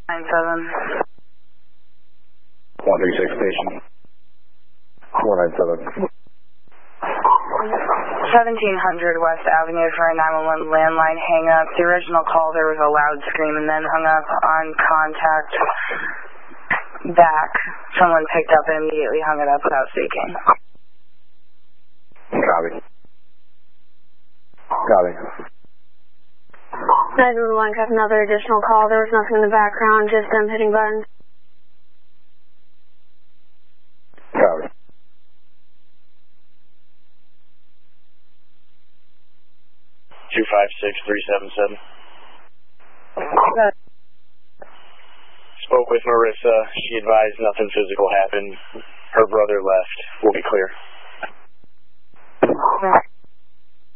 97. 136 station. 497. 1700 West Avenue for a 911 landline hang up. The original call, there was a loud scream and then hung up. On contact back, someone picked up and immediately hung it up without speaking. Copy. Copy. 911 got another additional call. There was nothing in the background, just them hitting buttons. Copy. Two 56377. Spoke with Marissa. She advised nothing physical happened. Her brother left. We'll be clear.